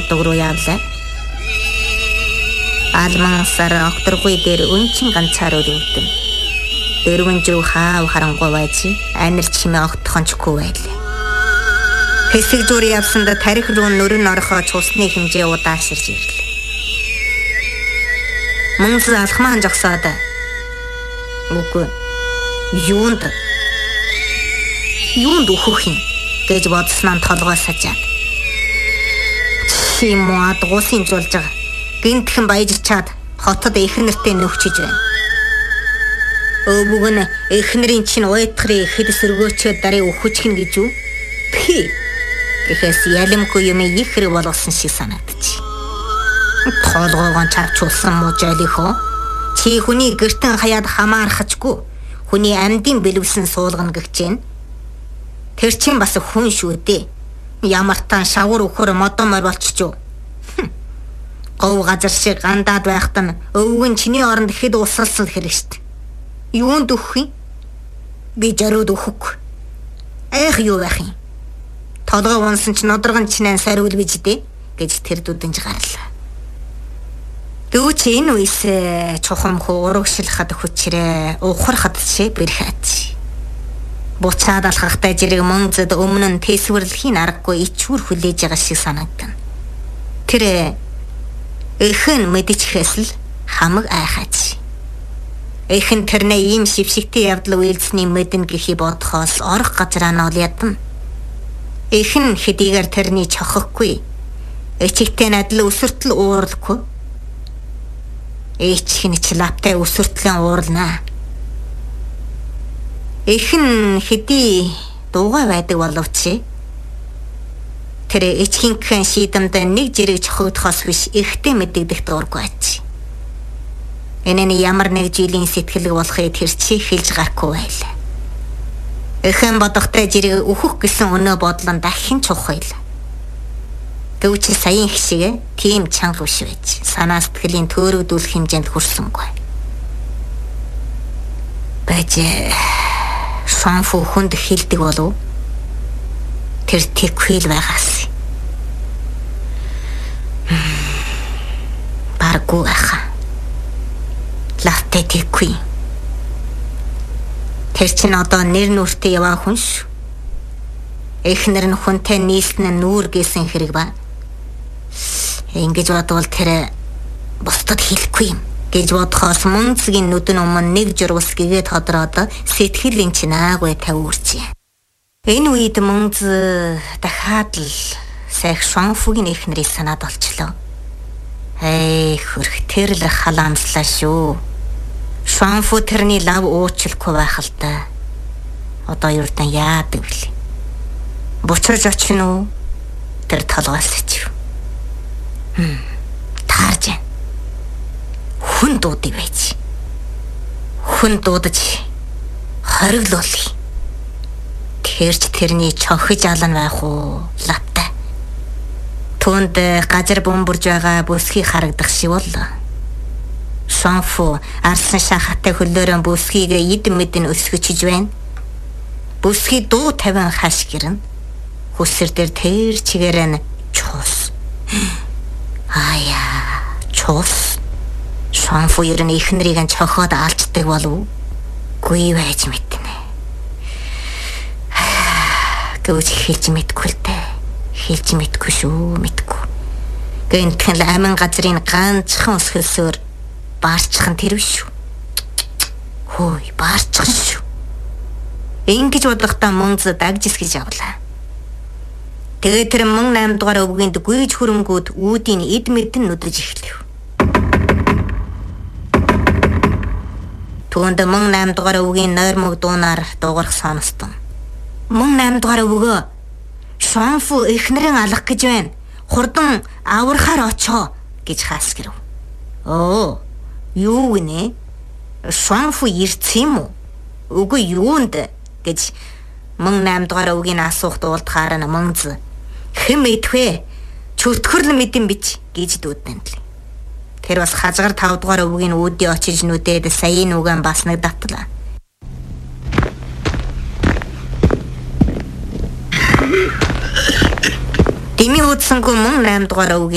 нутаг руу явлаа. Алман сар окторгүй дээр өнчин ганцаар өрөвдөн. Дөрвөн жив хаав харангуй байж анир чимээ огтхончгүй байлаа. Хэсэг зур явсанд тарих руу нөрөн орохоо цусны хэмжээ удааширж ирлээ. Мөнс алхмаан жогсоод үгүй юунд өөхөх юм гэж бодсноо толгой сажаад. Чи мод гусын жуулж байгаа. Гинтхэн баяжчаад хотод эхнэртэй нөхчиж байна. Өвөг нь эхнэрийн чинь уйтгарын хэд сөргөөчөө дарыг өхөжхин гэж юу? Пхи. Гэхээс ялимгүй юм их хэрэг болгосон шиг санагдчих. Толгойгоо чавчулсан мужаалихоо. Чи хүний гэртэн хаяад хамаарахчгүй. Хүний амьдын бэлвсэн суулгана гэж чинь. Тэр чинь бас хүн шүү дээ. Ямар таан шавар өхөр модомор болчихжоо. Гов газар шиг гандаад байхад нь өвгөн чиний оронд ихэд усалсан хэрэг штт. Юунд өгөх юм? Би жарууд өгөхгүй. Эх юу байх юм? Толгой унсан ч нодоргон чинээ сариул биж дээ гэж тэр дүдэнж гарлаа. Дүүч энэ үес чухамхуу урагшлахад хүчрээ ухрахад чи бэрхэж. Буцаад алхахтай жирэг мөнзөд өмнө нь тэсвэрлэхийн аргагүй ичүүр хүлээж байгаа шиг санагдана. Тэр эхэн мэдчихээс л хамаг айхаач. Эхэн тэрнээ ийм шившигтэй явдал үйлсний мэдэн гэхий бодхоос орох газраа нь ол ядна. Эхэн хэдийгээр тэрний чохохгүй. Эчигтэй надл өсөртөл ууралгүй. Эчхэн ч лаптай өсөртлийн ууралнаа. Эхэн хэдий дуугай байдаг боловч тэр эчхинхэн шийдэмд нэг жирэг чохогдохоос биш ихтэй мэдэгдэх дуургүй ач. Энэ нь ямар нэг жилийн сэтгэлэг болохыг тэр чи хэлж гарахгүй байлаа. Эхэн бодохтой жирэг өөхөх гэсэн өнөө бодлон дахин чухал. Гэвч саяын хшиг тийм чанга биш байж санаа сэтгэлийн төөрөгдүүлэх хэмжээнд хүрсэнгүй. Бэж шанфу хүнд хилдэг болов. Тэр тэгхэл байгаас. Баргуу аха. Лавтай тэгхүй. Тэр чинь одоо нэр нүртэй яваа хүн шүү. Эхнэр нь хүнтэй нийлсэн нүүр гэсэн хэрэг ба. Ингэж бодвол тэр бусдад хэлэхгүй юм гэж бодохоос мөнцгийн нүдэн өмнө нэг журвас гэгээд ходроод сэтгэлийн чинь аагүй тавиурчээ. Энэ үед мөнз дахиад л сайх шонфугийн эхнэрийг санаад олчлоо. Хөрх тэр л халамслаа шүү. Шонфу тэрний лав уучлахгүй байх л да. Одоо юрдан яадаг вэ? Бучрж очихно уу? Тэр толгойлж. Таарж. Хүн дуудыг байж. Хүн дуудаж хориглуулъя. Тэрч тэрний чонхиж алан байх уу лапта. Түнд газар бөмбөрж байгаа бүсгийг харагдах шиг боллоо. Шонфу арсан шахатай хөлөөрөө бүсгийг эд мэдэн өсгөчж байна. Бүсгийн дуу тавин хаш гэрэн. Хүсэр дээр тэр чигээр нь чуус. Аяа, чуус. Шонфу ер нь эхнэрийг нь чохоод алждаг болов. Гүй байж мэднэ. Гэвч хэлж мэдгүй л дээ. Хэлж мэдгүй шүү, мэдгүй. Гэнтхэн л амин газрын ганцхан өсгөлсөөр баарчхан тэр биш шүү. Хөөе, баарчхан шүү. Ингэж бодлохтаа мөнз дагжис гэж явлаа. Тэгээд тэр мөн 8 дугаар өвгөнд гүйж хөрөнгүүд үүдийн эд мэдэн нүдэж эхлэв. Түүнд мөн 8 дугаар өвгийн нойрмог дуунаар дуугарх сонстон. Мөн 8 дугаар өвгөө Шонфу эхнэрэн алах гэж байна. Хурдан аврахаар очоо гэж хаас гэрв. Оо, юу гинэ? Шонфу ирсэн юм уу? Үгүй юунд гэж мөн 8 дугаар өвгийн асуухт уулдахаар нь мөнз хэм идвэ чөтгөрл мэдэн бич гэж дүүднэ. Тэр бас хазгаар 5 дугаар өвгийн үүдий очиж нүдээд саяын үгэн бас нэг татлаа. Дими утсангүй мөн 8 дугаар өвгийн